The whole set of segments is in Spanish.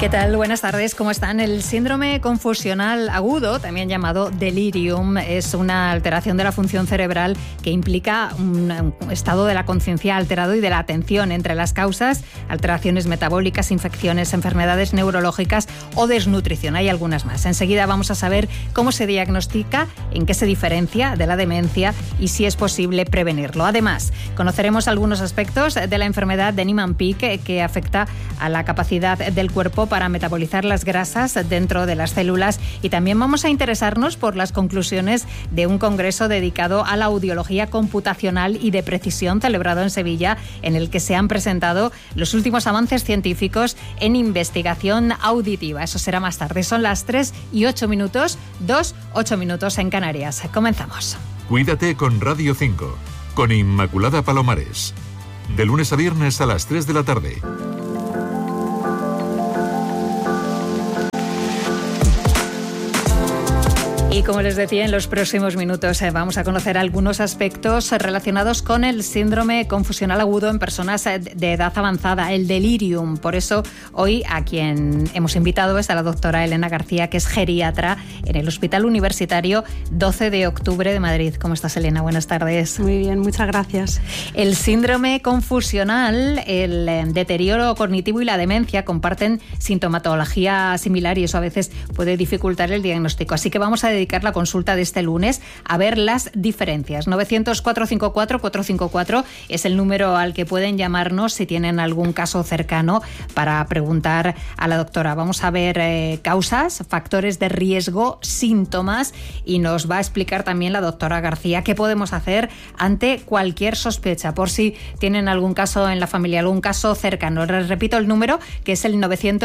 ¿Qué tal? Buenas tardes, ¿cómo están? El síndrome confusional agudo, también llamado delirium, es una alteración de la función cerebral que implica un estado de la conciencia alterado y de la atención. Entre las causas, alteraciones metabólicas, infecciones, enfermedades neurológicas o desnutrición. Hay algunas más. Enseguida vamos a saber cómo se diagnostica, en qué se diferencia de la demencia y si es posible prevenirlo. Además, conoceremos algunos aspectos de la enfermedad de Niemann-Pick que afecta a la capacidad del cuerpo para metabolizar las grasas dentro de las células, y también vamos a interesarnos por las conclusiones de un congreso dedicado a la audiología computacional y de precisión celebrado en Sevilla, en el que se han presentado los últimos avances científicos en investigación auditiva. Eso será más tarde. Son las 3:08, 8 minutos en Canarias. Comenzamos. Cuídate con Radio 5, con Inmaculada Palomares. De lunes a viernes a las 3 de la tarde. Y como les decía, en los próximos minutos vamos a conocer algunos aspectos relacionados con el síndrome confusional agudo en personas de edad avanzada, el delirium. Por eso hoy a quien hemos invitado es a la doctora Elena García, que es geriatra en el Hospital Universitario 12 de Octubre de Madrid. ¿Cómo estás, Elena? Buenas tardes. Muy bien, muchas gracias. El síndrome confusional, el deterioro cognitivo y la demencia comparten sintomatología similar, y eso a veces puede dificultar el diagnóstico. Así que vamos a dedicar la consulta de este lunes a ver las diferencias. 900-454-454 es el número al que pueden llamarnos si tienen algún caso cercano para preguntar a la doctora. Vamos a ver causas, factores de riesgo, síntomas, y nos va a explicar también la doctora García qué podemos hacer ante cualquier sospecha, por si tienen algún caso en la familia, algún caso cercano. Les repito el número, que es el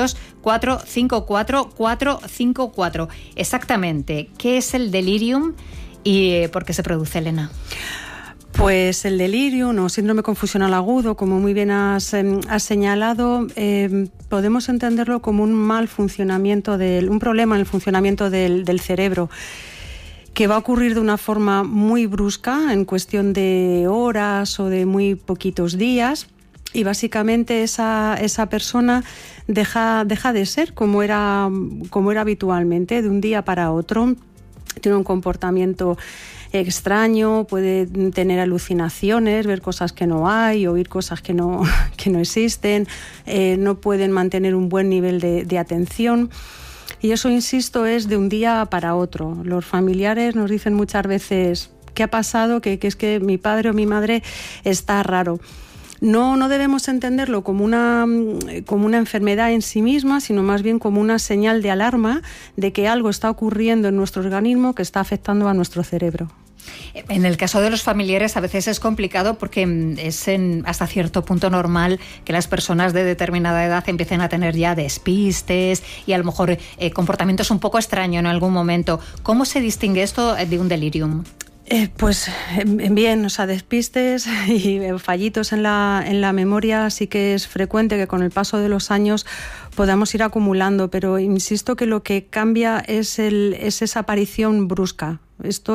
900-454-454. Exactamente, ¿qué es el delirium y por qué se produce, Elena? Pues el delirium o síndrome confusional agudo, como muy bien has señalado, podemos entenderlo como un mal funcionamiento, un problema en el funcionamiento del cerebro, que va a ocurrir de una forma muy brusca, en cuestión de horas o de muy poquitos días. Y básicamente esa persona deja de ser como era habitualmente, de un día para otro. Tiene un comportamiento extraño, puede tener alucinaciones, ver cosas que no hay, oír cosas que no existen, no pueden mantener un buen nivel de atención. Y eso, insisto, es de un día para otro. Los familiares nos dicen muchas veces: ¿qué ha pasado? Que es que mi padre o mi madre está raro. No debemos entenderlo como una enfermedad en sí misma, sino más bien como una señal de alarma de que algo está ocurriendo en nuestro organismo que está afectando a nuestro cerebro. En el caso de los familiares a veces es complicado porque es hasta cierto punto normal que las personas de determinada edad empiecen a tener ya despistes y a lo mejor comportamientos un poco extraños en algún momento. ¿Cómo se distingue esto de un delirium? Pues bien, o sea, despistes y fallitos en la memoria sí que es frecuente que con el paso de los años podamos ir acumulando, pero insisto que lo que cambia es esa aparición brusca. Esto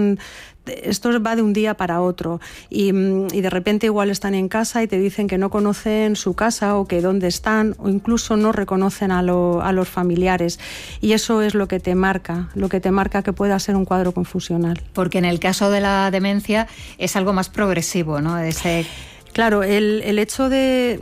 va de un día para otro y de repente igual están en casa y te dicen que no conocen su casa o que dónde están, o incluso no reconocen a los familiares, y eso es lo que te marca que pueda ser un cuadro confusional. Porque en el caso de la demencia es algo más progresivo, ¿no? Claro, el hecho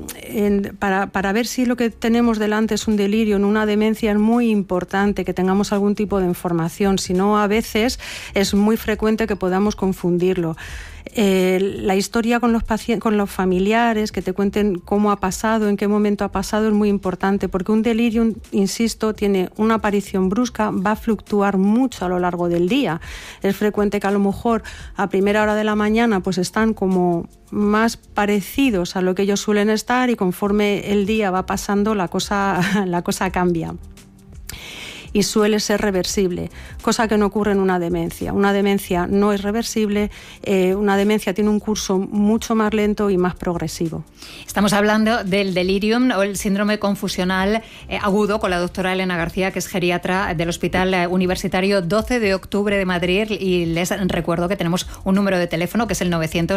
para ver si lo que tenemos delante es un delirio, no una demencia, es muy importante que tengamos algún tipo de información, si no a veces es muy frecuente que podamos confundirlo. La historia con los familiares, que te cuenten cómo ha pasado, en qué momento ha pasado, es muy importante, porque un delirium, insisto, tiene una aparición brusca, va a fluctuar mucho a lo largo del día. Es frecuente que a lo mejor a primera hora de la mañana pues están como más parecidos a lo que ellos suelen estar, y conforme el día va pasando la cosa cambia. y suele ser reversible, cosa que no ocurre en una demencia. Una demencia no es reversible, una demencia tiene un curso mucho más lento y más progresivo. Estamos hablando del delirium o el síndrome confusional agudo con la doctora Elena García, que es geriatra del Hospital Universitario 12 de Octubre de Madrid, y les recuerdo que tenemos un número de teléfono que es el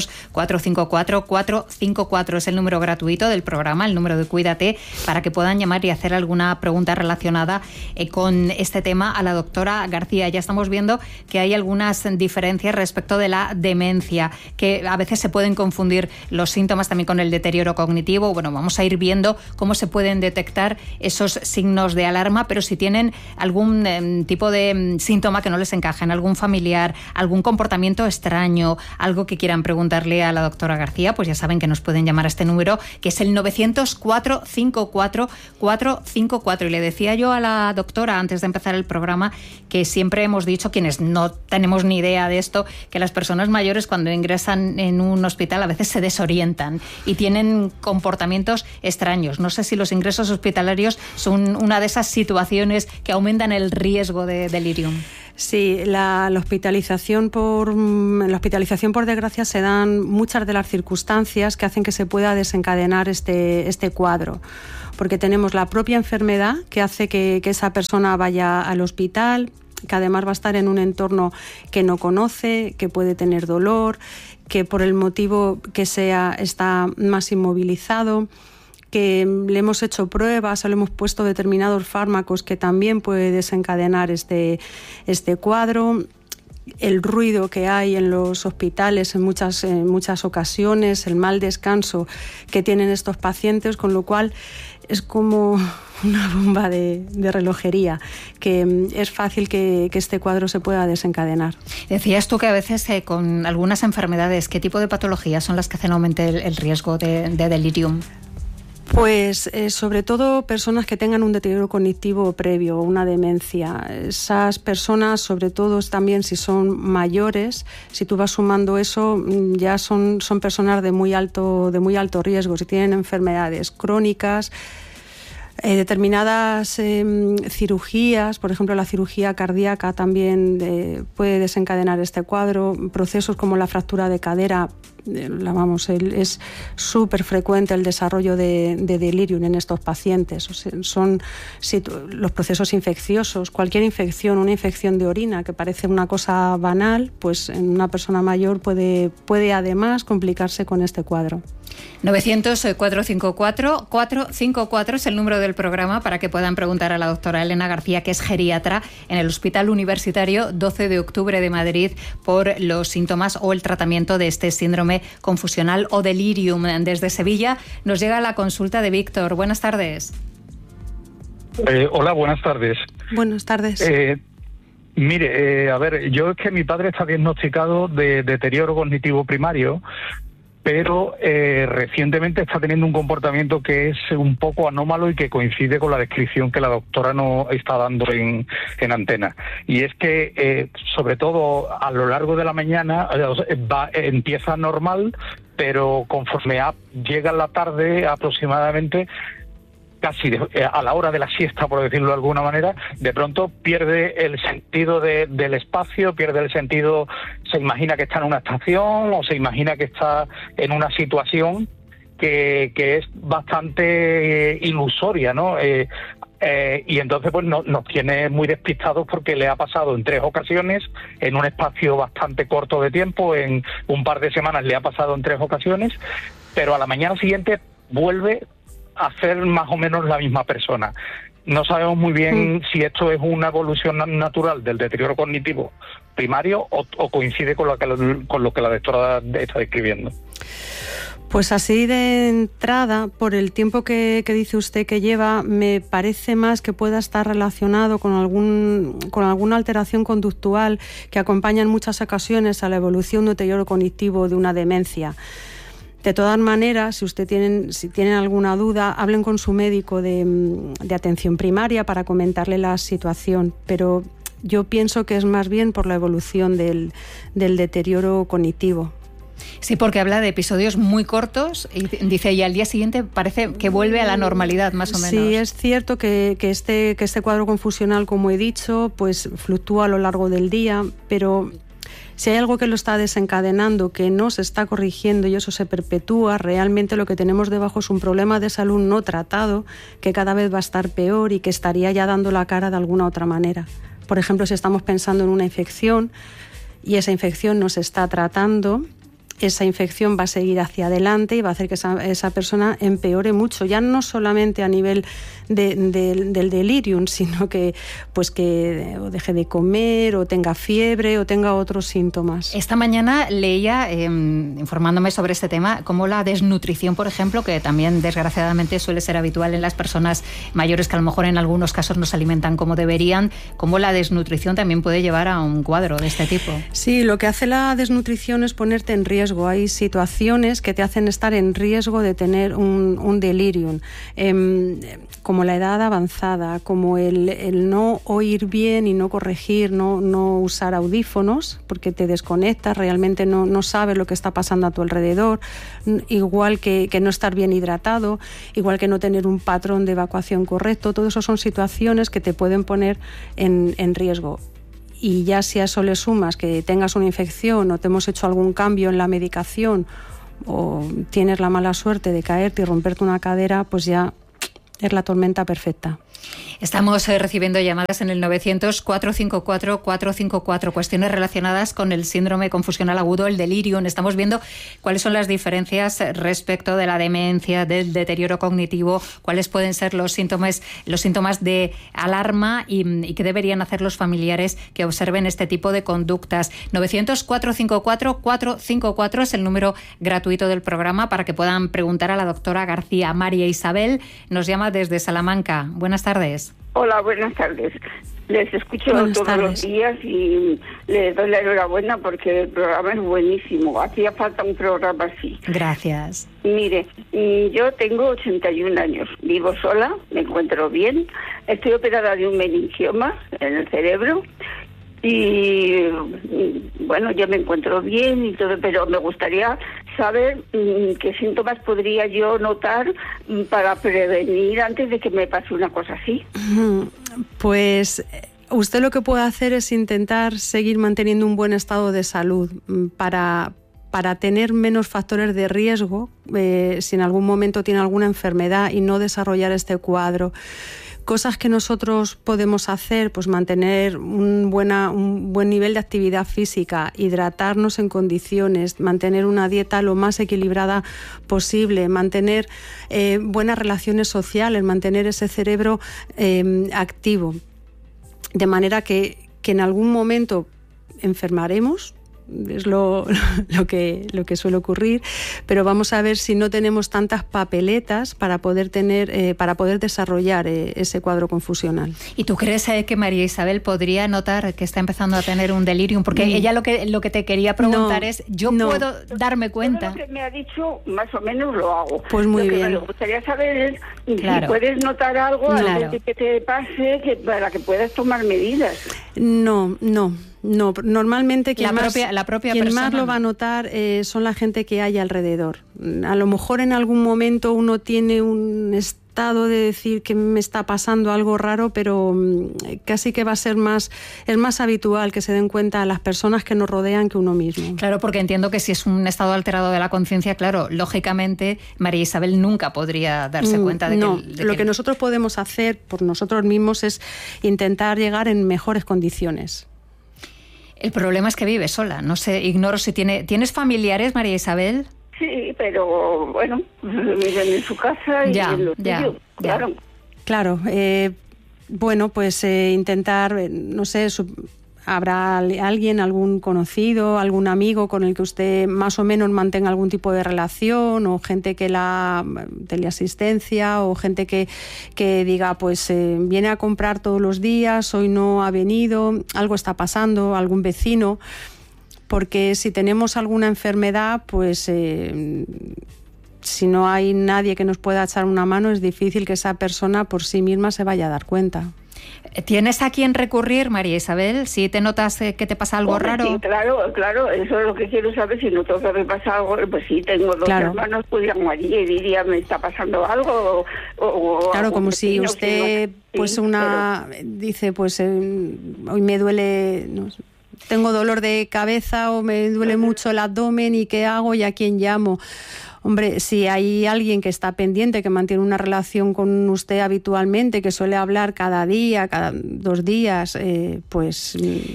900-454-454, es el número gratuito del programa, el número de Cuídate, para que puedan llamar y hacer alguna pregunta relacionada con este tema a la doctora García. Ya estamos viendo que hay algunas diferencias respecto de la demencia, que a veces se pueden confundir los síntomas también con el deterioro cognitivo. Bueno, vamos a ir viendo cómo se pueden detectar esos signos de alarma, pero si tienen algún tipo de síntoma que no les encaja en algún familiar, algún comportamiento extraño, algo que quieran preguntarle a la doctora García, pues ya saben que nos pueden llamar a este número, que es el 900-454-454. Y le decía yo a la doctora antes de empezar el programa que siempre hemos dicho, quienes no tenemos ni idea de esto, que las personas mayores cuando ingresan en un hospital a veces se desorientan y tienen comportamientos extraños. No sé si los ingresos hospitalarios son una de esas situaciones que aumentan el riesgo de delirium. Sí, la hospitalización por desgracia se dan muchas de las circunstancias que hacen que se pueda desencadenar este cuadro, porque tenemos la propia enfermedad que hace que esa persona vaya al hospital, que además va a estar en un entorno que no conoce, que puede tener dolor, que por el motivo que sea está más inmovilizado, que le hemos hecho pruebas o le hemos puesto determinados fármacos que también puede desencadenar este cuadro. El ruido que hay en los hospitales en muchas ocasiones, el mal descanso que tienen estos pacientes, con lo cual es como una bomba de relojería, que es fácil que este cuadro se pueda desencadenar. Decías tú que a veces con algunas enfermedades, ¿qué tipo de patologías son las que hacen aumentar el riesgo de delirium? Pues sobre todo personas que tengan un deterioro cognitivo previo, una demencia. Esas personas, sobre todo también si son mayores, si tú vas sumando eso, ya son personas de muy alto riesgo. Si tienen enfermedades crónicas, determinadas cirugías, por ejemplo la cirugía cardíaca también puede desencadenar este cuadro. Procesos como la fractura de cadera, es súper frecuente el desarrollo de delirium en estos pacientes. O sea, son los procesos infecciosos, cualquier infección, una infección de orina que parece una cosa banal, pues en una persona mayor puede además complicarse con este cuadro. 900-454-454 es el número del programa para que puedan preguntar a la doctora Elena García, que es geriatra en el Hospital Universitario 12 de Octubre de Madrid, por los síntomas o el tratamiento de este síndrome confusional o delirium. Desde Sevilla nos llega la consulta de Víctor. Buenas tardes. Hola, buenas tardes. Buenas tardes. Mire, a ver, yo es que mi padre está diagnosticado de deterioro cognitivo primario, pero recientemente está teniendo un comportamiento que es un poco anómalo y que coincide con la descripción que la doctora nos está dando en antena. Y es que, sobre todo a lo largo de la mañana, empieza normal, pero conforme llega la tarde aproximadamente, casi a la hora de la siesta, por decirlo de alguna manera, de pronto pierde el sentido del espacio, pierde el sentido, se imagina que está en una estación o se imagina que está en una situación que es bastante ilusoria, ¿no? Y entonces pues nos tiene muy despistados porque le ha pasado en 3 ocasiones, en un espacio bastante corto de tiempo, en un par de semanas le ha pasado en 3 ocasiones, pero a la mañana siguiente vuelve a ser más o menos la misma persona. No sabemos muy bien si esto es una evolución natural del deterioro cognitivo primario o coincide con lo que la doctora está describiendo. Pues así de entrada, por el tiempo que dice usted que lleva, me parece más que pueda estar relacionado con alguna alteración conductual que acompaña en muchas ocasiones a la evolución de deterioro cognitivo de una demencia. De todas maneras, si tienen alguna duda, hablen con su médico de atención primaria para comentarle la situación, pero yo pienso que es más bien por la evolución del deterioro cognitivo. Sí, porque habla de episodios muy cortos y dice, y al día siguiente parece que vuelve a la normalidad, más o menos. Sí, es cierto que este cuadro confusional, como he dicho, pues fluctúa a lo largo del día, pero si hay algo que lo está desencadenando, que no se está corrigiendo y eso se perpetúa, realmente lo que tenemos debajo es un problema de salud no tratado, que cada vez va a estar peor y que estaría ya dando la cara de alguna otra manera. Por ejemplo, si estamos pensando en una infección y esa infección no se está tratando, esa infección va a seguir hacia adelante y va a hacer que esa persona empeore mucho, ya no solamente a nivel del delirium, sino que o deje de comer, o tenga fiebre, o tenga otros síntomas. Esta mañana leía, informándome sobre este tema, como la desnutrición, por ejemplo, que también desgraciadamente suele ser habitual en las personas mayores que a lo mejor en algunos casos no se alimentan como deberían, como la desnutrición también puede llevar a un cuadro de este tipo. Sí, lo que hace la desnutrición es ponerte en riesgo. Hay situaciones que te hacen estar en riesgo de tener un delirium, como la edad avanzada, como el no oír bien y no corregir, no usar audífonos, porque te desconectas, realmente no sabes lo que está pasando a tu alrededor, igual que no estar bien hidratado, igual que no tener un patrón de evacuación correcto. Todo eso son situaciones que te pueden poner en riesgo. Y ya si a eso le sumas que tengas una infección o te hemos hecho algún cambio en la medicación o tienes la mala suerte de caerte y romperte una cadera, pues ya es la tormenta perfecta. Estamos recibiendo llamadas en el 900-454-454, cuestiones relacionadas con el síndrome confusional agudo, el delirium. Estamos viendo cuáles son las diferencias respecto de la demencia, del deterioro cognitivo, cuáles pueden ser los síntomas de alarma y qué deberían hacer los familiares que observen este tipo de conductas. 900-454-454 es el número gratuito del programa para que puedan preguntar a la doctora García. María Isabel nos llama desde Salamanca. Buenas tardes. Hola, buenas tardes. Les escucho todos los días y les doy la enhorabuena porque el programa es buenísimo. Hacía falta un programa así. Gracias. Mire, yo tengo 81 años, vivo sola, me encuentro bien, estoy operada de un meningioma en el cerebro y bueno, yo me encuentro bien y todo, pero me gustaría saber qué síntomas podría yo notar para prevenir antes de que me pase una cosa así. Pues usted lo que puede hacer es intentar seguir manteniendo un buen estado de salud para tener menos factores de riesgo si en algún momento tiene alguna enfermedad y no desarrollar este cuadro. Cosas que nosotros podemos hacer, pues mantener un buen nivel de actividad física, hidratarnos en condiciones, mantener una dieta lo más equilibrada posible, mantener buenas relaciones sociales, mantener ese cerebro activo, de manera que en algún momento enfermaremos. Es lo que suele ocurrir, pero vamos a ver si no tenemos tantas papeletas para poder desarrollar ese cuadro confusional. ¿Y tú crees que María Isabel podría notar que está empezando a tener un delirium? Porque ella lo que te quería preguntar es, ¿puedo darme cuenta? Todo lo que me ha dicho, más o menos lo hago. Pues muy bien. Lo que me gustaría saber es si puedes notar algo antes de que te pase, para que puedas tomar medidas. No. Normalmente quien más lo va a notar son la gente que hay alrededor. A lo mejor en algún momento uno tiene un estado de decir que me está pasando algo raro, pero casi que es más habitual que se den cuenta las personas que nos rodean que uno mismo. Claro, porque entiendo que si es un estado alterado de la conciencia, claro, lógicamente María Isabel nunca podría darse cuenta de que... Lo que nosotros podemos hacer por nosotros mismos es intentar llegar en mejores condiciones. El problema es que vive sola. No sé, ignoro si ¿Tienes familiares, María Isabel? Sí, pero bueno, viven en su casa y en lo suyo, claro. Claro, bueno, pues intentar, no sé, habrá alguien, algún conocido, algún amigo con el que usted más o menos mantenga algún tipo de relación, o gente que teleasistencia, o gente que diga, pues viene a comprar todos los días, hoy no ha venido, algo está pasando, algún vecino, porque si tenemos alguna enfermedad, pues si no hay nadie que nos pueda echar una mano, es difícil que esa persona por sí misma se vaya a dar cuenta. ¿Tienes a quién recurrir, María Isabel? Si te notas que te pasa algo raro. Sí, claro, eso es lo que quiero saber. Si noto que me pasa algo, pues sí, tengo dos hermanos, pues llamaría y diría, me está pasando algo. Claro, como si usted, dice, pues hoy me duele, tengo dolor de cabeza o me duele mucho el abdomen, ¿y qué hago y a quién llamo? Hombre, si hay alguien que está pendiente, que mantiene una relación con usted habitualmente, que suele hablar cada día, cada 2 días, pues...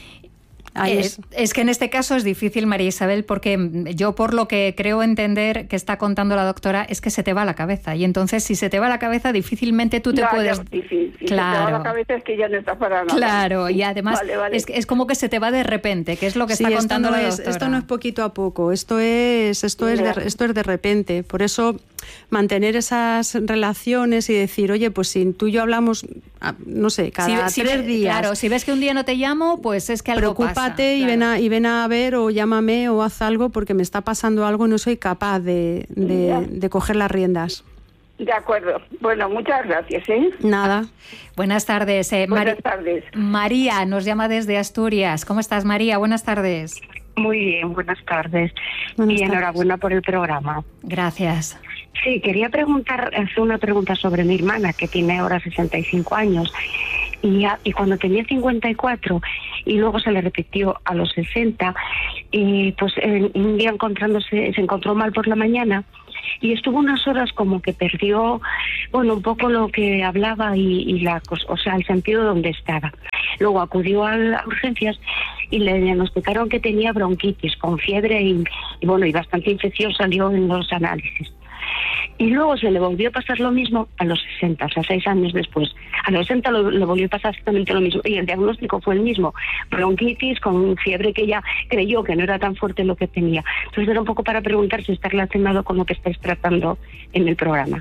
Es que en este caso es difícil, María Isabel, porque yo por lo que creo entender que está contando la doctora es que se te va la cabeza, y entonces si se te va la cabeza difícilmente tú te puedes... Si se te va la cabeza es que ya no está para nada. Claro, y además es como que se te va de repente, que es lo que está contando la doctora. Esto no es poquito a poco, esto es de repente. Por eso mantener esas relaciones y decir, oye, pues si tú y yo hablamos, no sé, cada 3 días... Claro, si ves que un día no te llamo, pues es que algo pasa. Y ven a ver, o llámame o haz algo porque me está pasando algo y no soy capaz de coger las riendas. De acuerdo. Bueno, muchas gracias. Nada. Buenas tardes. Buenas tardes. María nos llama desde Asturias. ¿Cómo estás, María? Buenas tardes. Muy bien, buenas tardes. Enhorabuena por el programa. Gracias. Sí, quería hacer una pregunta sobre mi hermana, que tiene ahora 65 años. Y cuando tenía 54 y luego se le repitió a los 60, pues un día se encontró mal por la mañana y estuvo unas horas como que perdió, un poco lo que hablaba y el sentido de donde estaba. Luego acudió a urgencias y le diagnosticaron que tenía bronquitis con fiebre y bastante infección salió en los análisis. Y luego se le volvió a pasar lo mismo a los 60, o sea, 6 años después. A los 60 le volvió a pasar exactamente lo mismo. Y el diagnóstico fue el mismo. Bronquitis con fiebre que ella creyó que no era tan fuerte lo que tenía. Entonces era un poco para preguntar si está relacionado con lo que estáis tratando en el programa.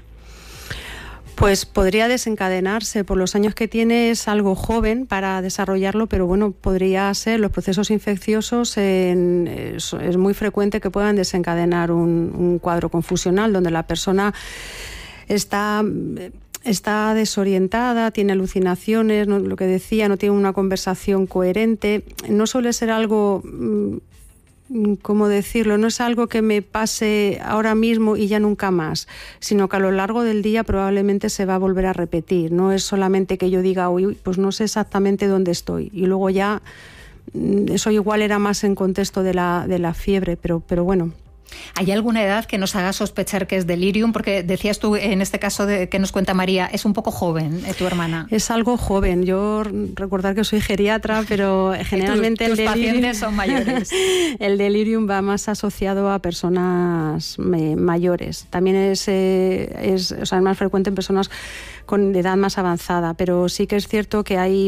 Pues podría desencadenarse. Por los años que tiene es algo joven para desarrollarlo, pero podría ser. Los procesos infecciosos es muy frecuente que puedan desencadenar un cuadro confusional donde la persona está desorientada, tiene alucinaciones, lo que decía, no tiene una conversación coherente. No suele ser algo... ¿cómo decirlo? No es algo que me pase ahora mismo y ya nunca más, sino que a lo largo del día probablemente se va a volver a repetir. No es solamente que yo diga, uy, pues no sé exactamente dónde estoy. Y luego ya, eso igual era más en contexto de la fiebre, pero bueno. ¿Hay alguna edad que nos haga sospechar que es delirium? Porque decías tú, en este caso que nos cuenta María, es un poco joven, tu hermana. Es algo joven. Yo recordar que soy geriatra, pero generalmente tus pacientes son mayores. El delirium va más asociado a personas mayores. También es más frecuente en personas con edad más avanzada, pero sí que es cierto que hay,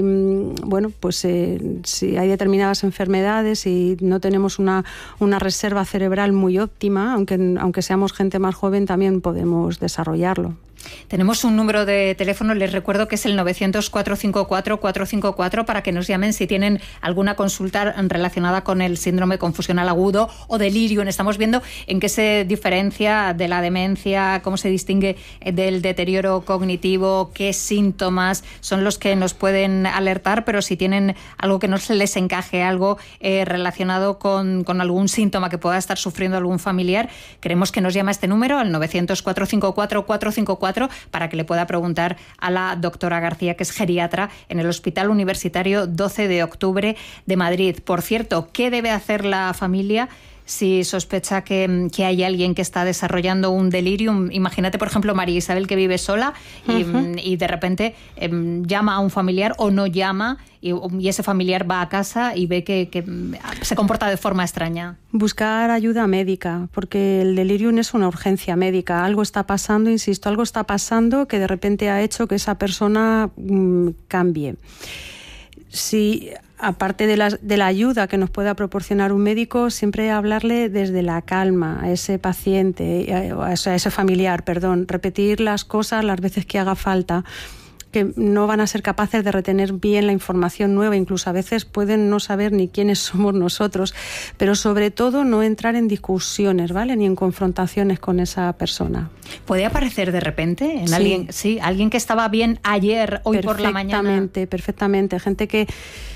si hay determinadas enfermedades y no tenemos una reserva cerebral muy óptima, aunque seamos gente más joven, también podemos desarrollarlo. Tenemos un número de teléfono, les recuerdo que es el 900-454-454 para que nos llamen si tienen alguna consulta relacionada con el síndrome confusional agudo o delirium. Estamos viendo en qué se diferencia de la demencia, cómo se distingue del deterioro cognitivo, qué síntomas son los que nos pueden alertar, pero si tienen algo que no se les encaje, algo relacionado con algún síntoma que pueda estar sufriendo algún familiar, queremos que nos llame a este número, al 900-454-454, para que le pueda preguntar a la doctora García, que es geriatra en el Hospital Universitario 12 de Octubre de Madrid. Por cierto, ¿qué debe hacer la familia si sospecha que hay alguien que está desarrollando un delirium? Imagínate, por ejemplo, María Isabel, que vive sola y de repente llama a un familiar o no llama y ese familiar va a casa y ve que se comporta de forma extraña. Buscar ayuda médica, porque el delirium es una urgencia médica. Algo está pasando, insisto, algo está pasando que de repente ha hecho que esa persona cambie. Si aparte de la ayuda que nos pueda proporcionar un médico, siempre hablarle desde la calma a ese paciente, a ese familiar, repetir las cosas las veces que haga falta, que no van a ser capaces de retener bien la información nueva, incluso a veces pueden no saber ni quiénes somos nosotros, pero sobre todo no entrar en discusiones, ¿vale? Ni en confrontaciones con esa persona. ¿Puede aparecer de repente en alguien que estaba bien ayer, hoy por la mañana? Perfectamente. Gente que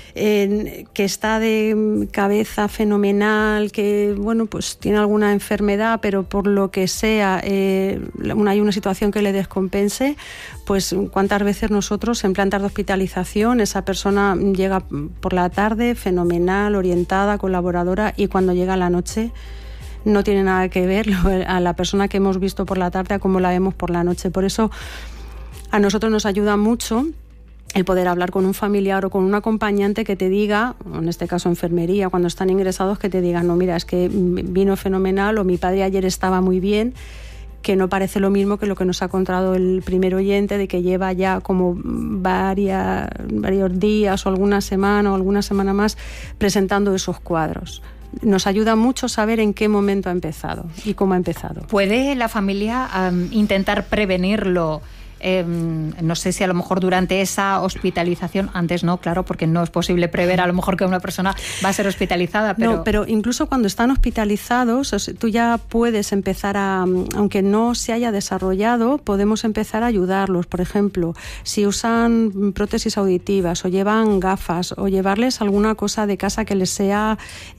está de cabeza fenomenal, que bueno, pues tiene alguna enfermedad, pero por lo que sea hay una situación que le descompense, pues cuántas veces nosotros en plantas de hospitalización esa persona llega por la tarde fenomenal, orientada, colaboradora, y cuando llega la noche no tiene nada que ver a la persona que hemos visto por la tarde a como la vemos por la noche. Por eso a nosotros nos ayuda mucho el poder hablar con un familiar o con un acompañante que te diga, en este caso enfermería, cuando están ingresados, que te digan, no, mira, es que vino fenomenal, o mi padre ayer estaba muy bien, que no parece lo mismo que lo que nos ha contado el primer oyente, de que lleva ya como varios días o alguna semana más presentando esos cuadros. Nos ayuda mucho saber en qué momento ha empezado y cómo ha empezado. ¿Puede la familia intentar prevenirlo? No sé si a lo mejor durante esa hospitalización, antes no, claro, porque no es posible prever a lo mejor que una persona va a ser hospitalizada, pero... No, pero incluso cuando están hospitalizados, tú ya puedes empezar aunque no se haya desarrollado, podemos empezar a ayudarlos. Por ejemplo, si usan prótesis auditivas o llevan gafas, o llevarles alguna cosa de casa que les sea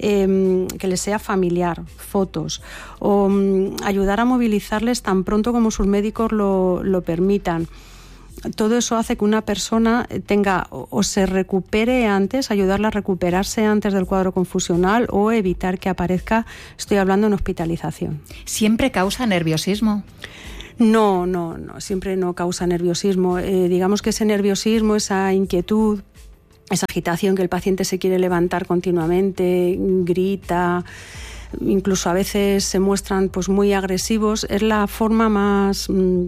familiar, fotos, o ayudar a movilizarles tan pronto como sus médicos lo permitan. Todo eso hace que una persona tenga o se recupere antes, ayudarla a recuperarse antes del cuadro confusional, o evitar que aparezca, estoy hablando en hospitalización. ¿Siempre causa nerviosismo? No, siempre no causa nerviosismo. Digamos que ese nerviosismo, esa inquietud, esa agitación, que el paciente se quiere levantar continuamente, grita, incluso a veces se muestran pues muy agresivos, es la forma más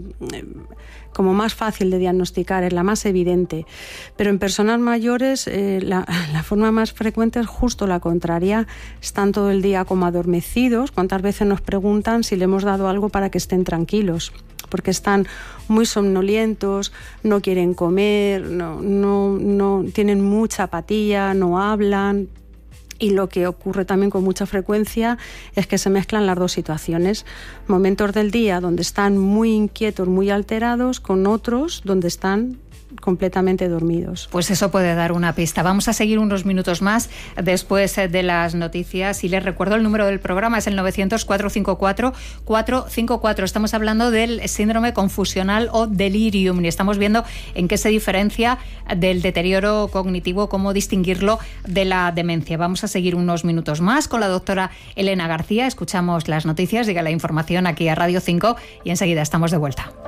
fácil de diagnosticar, es la más evidente. Pero en personas mayores la forma más frecuente es justo la contraria. Están todo el día como adormecidos. ¿Cuántas veces nos preguntan si le hemos dado algo para que estén tranquilos? Porque están muy somnolientos, no quieren comer, no tienen mucha apatía, no hablan. Y lo que ocurre también con mucha frecuencia es que se mezclan las dos situaciones. Momentos del día donde están muy inquietos, muy alterados, con otros donde están completamente dormidos. Pues eso puede dar una pista. Vamos a seguir unos minutos más después de las noticias, y les recuerdo el número del programa, es el 900-454-454. Estamos hablando del síndrome confusional o delirium y estamos viendo en qué se diferencia del deterioro cognitivo, cómo distinguirlo de la demencia. Vamos a seguir unos minutos más con la doctora Elena García. Escuchamos las noticias, llega la información aquí a Radio 5 y enseguida estamos de vuelta.